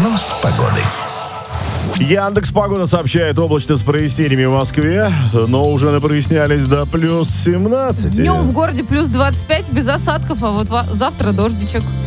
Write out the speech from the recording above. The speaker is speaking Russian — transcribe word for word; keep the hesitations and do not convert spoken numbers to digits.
Прогноз погоды. Яндекс Погода сообщает облачно с прояснениями в Москве, но уже напрояснялись до плюс семнадцать. Днем в городе плюс двадцать пять без осадков, а вот ва- завтра дождичек.